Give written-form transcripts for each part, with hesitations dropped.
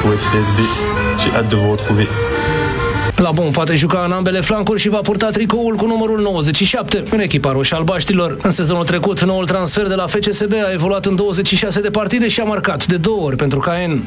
FCSB. J'ai hâte de vous retrouver. Labon poate juca în ambele flancuri și va purta tricoul cu numărul 97 în echipa roșie-albaștilor. În sezonul trecut, noul transfer de la FCSB a evoluat în 26 de partide și a marcat de 2 ori pentru KN.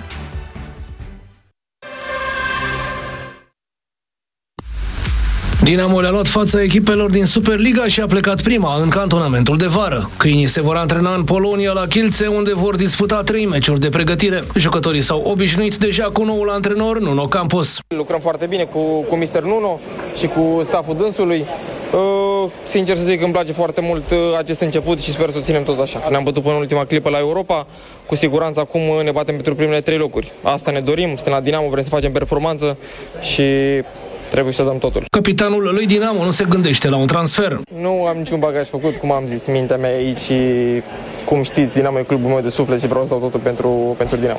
Dinamo le-a luat fața echipelor din Superliga și a plecat prima în cantonamentul de vară. Câinii se vor antrena în Polonia la Kielce, unde vor disputa 3 meciuri de pregătire. Jucătorii s-au obișnuit deja cu noul antrenor Nuno Campos. Lucrăm foarte bine cu Mr. Nuno și cu stafful dânsului. Sincer să zic că îmi place foarte mult acest început și sper să o ținem tot așa. Ne-am bătut până în ultima clipă la Europa, cu siguranță acum ne batem pentru primele 3 locuri. Asta ne dorim, suntem la Dinamo, vrem să facem performanță și trebuie să dăm totul. Capitanul lui Dinamo nu se gândește la un transfer. Nu am niciun bagaj făcut, cum am zis, mintea mea aici și cum știți, Dinamo e clubul meu de suflet și vreau să dau totul pentru Dinamo.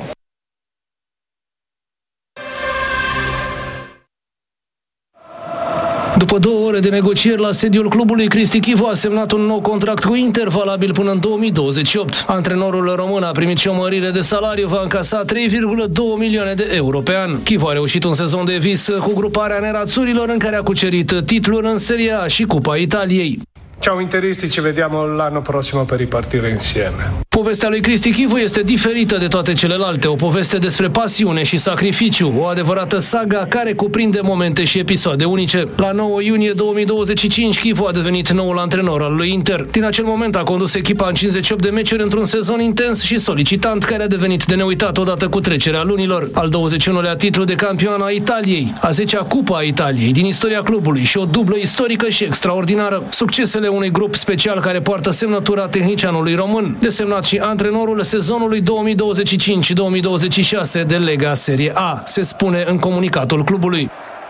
După 2 ore de negocieri la sediul clubului, Cristi Chivu a semnat un nou contract cu Inter, valabil până în 2028. Antrenorul român a primit și o mărire de salariu, va încasa 3,2 milioane de euro pe an. Chivu a reușit un sezon de vis cu gruparea nerazzurrilor, în care a cucerit titluri în Serie A și Cupa Italiei. Ciao interisti, ci vediamo l'anno prossimo per ripartire insieme. Povestea lui Cristi Chivu este diferită de toate celelalte, o poveste despre pasiune și sacrificiu, o adevărată saga care cuprinde momente și episoade unice. La 9 iunie 2025, Chivu a devenit noul antrenor al lui Inter. Din acel moment a condus echipa în 58 de meciuri într-un sezon intens și solicitant, care a devenit de neuitat odată cu trecerea lunilor. Al 21-lea titlu de campion a Italiei, a 10-a Cupa a Italiei din istoria clubului și o dublă istorică și extraordinară. Succesele unui grup special care poartă semnătura tehnicianului român, desemnat și antrenorul sezonului 2025-2026 de Lega Serie A, se spune în comunicatul clubului.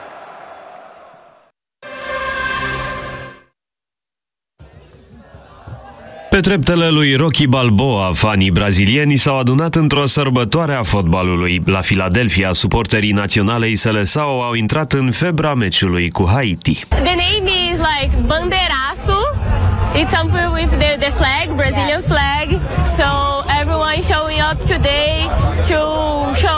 Pe treptele lui Rocky Balboa, fanii brazilieni s-au adunat într-o sărbătoare a fotbalului. La Philadelphia, suporterii naționalei Seleção au intrat în febra meciului cu Haiti. The name is like Bandeiraço. It's something with the flag, Brazilian flag. So everyone showing up today to show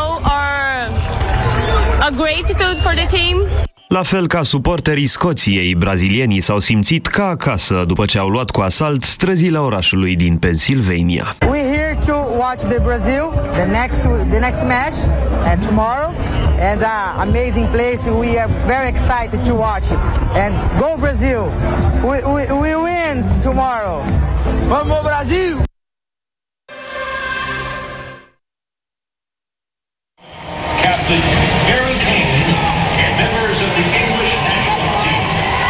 our gratitude for the team. La fel ca suporterii Scoției, brazilienii s-au simțit ca acasă după ce au luat cu asalt străzile orașului din Pennsylvania. We're here to watch the Brazil, the next match tomorrow, and amazing place. We are very excited to watch it. And go Brazil! We win tomorrow. Vamos Brasil! Captain Harry Kane and members of the English national team.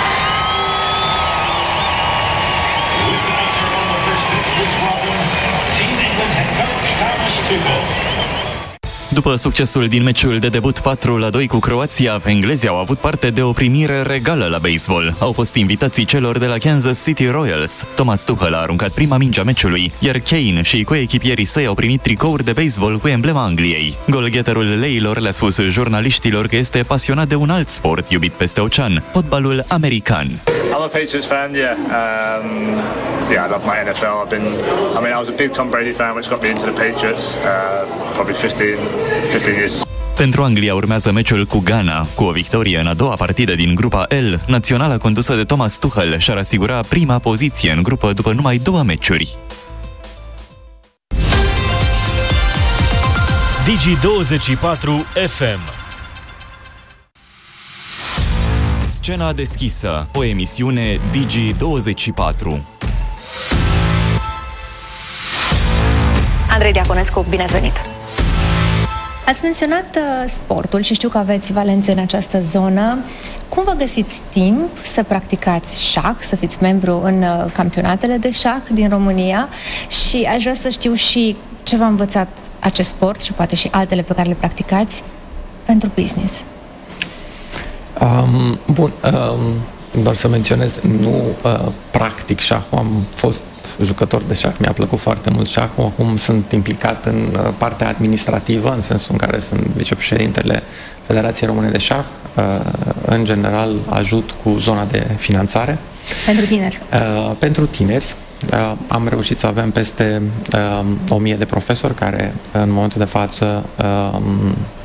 With the answer on the first pitch, which welcome Team England head coach Thomas Tuchel. După succesul din meciul de debut 4-2 cu Croația, englezii au avut parte de o primire regală la baseball. Au fost invitații celor de la Kansas City Royals. Thomas Tuchel a aruncat prima minge a meciului, iar Kane și coechipierii săi au primit tricouri de baseball cu emblema Angliei. Golgheterul leilor le-a spus jurnaliștilor că este pasionat de un alt sport iubit peste ocean, fotbalul american. I'm a Patriots fan, yeah. I love my NFL. I was a big Tom Brady fan, which got me into the Patriots probably 15 years. Pentru Anglia urmează meciul cu Ghana. Cu o victorie în a doua partidă din grupa L, naționala condusă de Thomas Tuchel și-ar asigura prima poziție în grupă după numai 2 meciuri. Digi24 FM. Scena deschisă, o emisiune Digi24. Andrei Diaconescu, bine ați venit! Ați menționat sportul și știu că aveți valențe în această zonă. Cum vă găsiți timp să practicați șah, să fiți membru în campionatele de șah din România? Și aș vrea să știu și ce v-a învățat acest sport și poate și altele pe care le practicați pentru business. Doar să menționez, nu practic șahul, am fost jucător de șah, mi-a plăcut foarte mult șahul, acum sunt implicat în partea administrativă, în sensul în care sunt vicepreședintele Federației Române de Șah. În general, ajut cu zona de finanțare. Pentru tineri? Pentru tineri. Am reușit să avem peste 1000 de profesori care în momentul de față